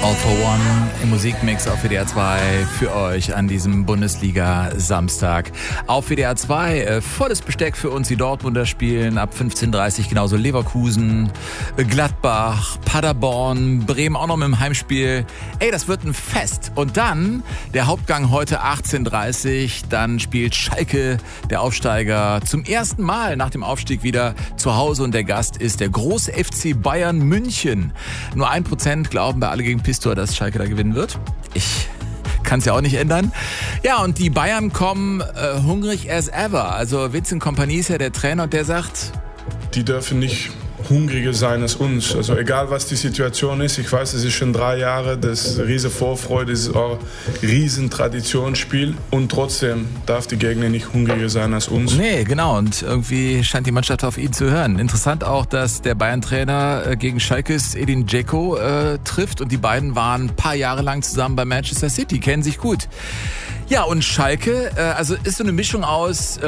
All for One im Musikmix auf WDR 2 für euch an diesem Bundesliga-Samstag. Auf WDR 2 volles Besteck für uns, die Dortmunder spielen ab 15:30 genauso Leverkusen, Gladbach, Paderborn, Bremen auch noch mit dem Heimspiel. Ey, das wird ein Fest. Und dann der Hauptgang heute 18:30, dann spielt Schalke, der Aufsteiger, zum ersten Mal nach dem Aufstieg wieder zu Hause und der Gast ist der große FC Bayern München. Nur 1% glauben bei Alle gegen Pistor, dass Schalke da gewinnen wird. Ich kann es ja auch nicht ändern. Ja, und die Bayern kommen hungrig as ever. Also Vincent Kompany ist ja der Trainer und der sagt... Die dürfen nicht hungriger sein als uns. Also egal, was die Situation ist. Ich weiß, es ist schon 3 Jahre. Das ist riesen Vorfreude, das ist auch ein riesen Traditionsspiel. Und trotzdem darf die Gegner nicht hungriger sein als uns. Nee, genau. Und irgendwie scheint die Mannschaft auf ihn zu hören. Interessant auch, dass der Bayern-Trainer gegen Schalkes Edin Dzeko trifft. Und die beiden waren ein paar Jahre lang zusammen bei Manchester City, kennen sich gut. Ja, und Schalke, also ist so eine Mischung aus,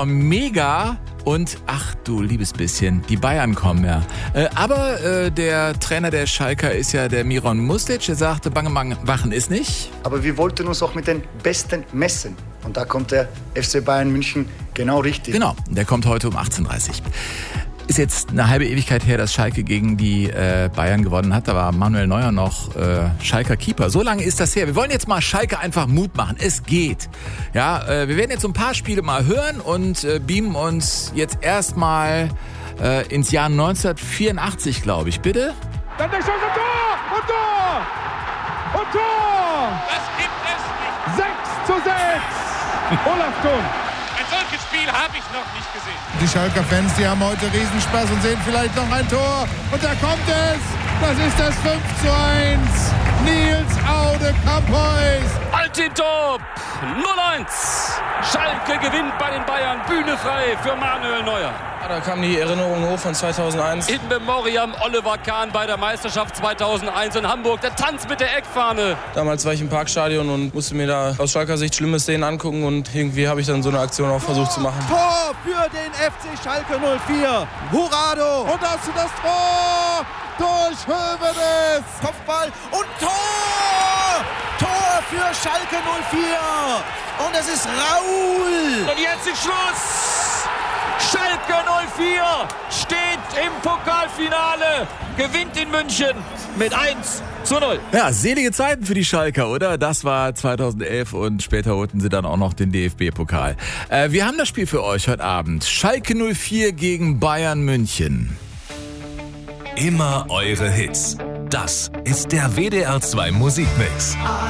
mega und, ach du liebes bisschen, die Bayern kommen ja. Aber der Trainer der Schalker ist ja der Miron Muslic, der sagte, bange wachen ist nicht. Aber wir wollten uns auch mit den Besten messen. Und da kommt der FC Bayern München genau richtig. Genau, der kommt heute um 18:30. Ist jetzt eine halbe Ewigkeit her, dass Schalke gegen die Bayern gewonnen hat. Da war Manuel Neuer noch Schalker Keeper. So lange ist das her. Wir wollen jetzt mal Schalke einfach Mut machen. Es geht. Ja, wir werden jetzt so ein paar Spiele mal hören und beamen uns jetzt erstmal ins Jahr 1984, glaube ich. Bitte? Dann der Schuss und Tor! Und Tor! Und Tor! Das gibt es nicht! 6:6! Olaf Thun. Ein solches Spiel habe ich noch nicht gesehen. Die Schalker Fans, die haben heute Riesenspaß und sehen vielleicht noch ein Tor. Und da kommt es. Das ist das 5:1. Nils Aude Kamphuis. Altintop 0:1. Schalke gewinnt bei den Bayern. Bühne frei für Manuel Neuer. Da kam die Erinnerung hoch von 2001. In Memoriam Oliver Kahn bei der Meisterschaft 2001 in Hamburg. Der Tanz mit der Eckfahne. Damals war ich im Parkstadion und musste mir da aus Schalker Sicht schlimme Szenen angucken. Und irgendwie habe ich dann so eine Aktion auch versucht zu machen. Tor für den FC Schalke 04. Hurado. Und das ist das Tor. Durch Hövedes. Kopfball und Tor. Tor für Schalke 04. Und es ist Raul. Und jetzt ist Schluss. Schalke 04 steht im Pokalfinale, gewinnt in München mit 1:0. Ja, selige Zeiten für die Schalker, oder? Das war 2011 und später holten sie dann auch noch den DFB-Pokal. Wir haben das Spiel für euch heute Abend. Schalke 04 gegen Bayern München. Immer eure Hits. Das ist der WDR 2 Musikmix.